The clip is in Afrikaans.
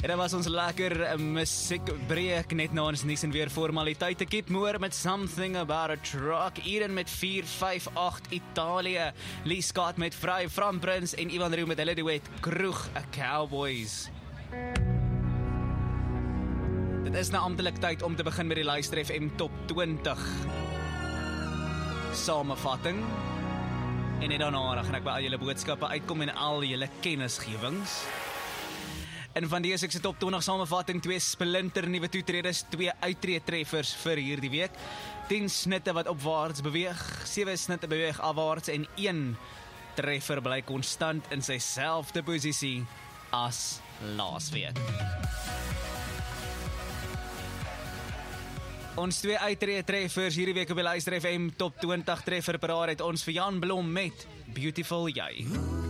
En dat was ons lekker musiekbreek, net na ons nuus en weer formaliteite. Kip Moore met Something About a Truck, Eden met 458 Italië, Lee Scott met Vrij, Fran Prins en Ivan Roo met hulle duet Kroeg, a Cowboys. Dit is nou amptelik tyd om te begin met die Luister FM Top 20 samevatting. En net daarna gaan ek by al julle boodskappe uitkom en al julle kennisgewings. En van die se Top 20 samevatting, 2 splinter nuwe toetredes, 2 uittreetreffers vir hierdie week, 10 snitte wat opwaarts beweeg, 7 snitte beweeg afwaarts en 1 treffer bly konstant in sy selfde posisie as laasweek. Ons 2 uittreetreffers hierdie week op die Luister FM Top 20 treffer parade het ons vir Jan Blom met Beautiful Jy.